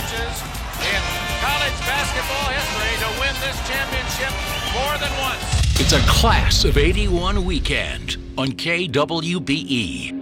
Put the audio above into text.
coaches in college basketball history to win this championship more than once. It's a Class of '81 weekend on KWBE.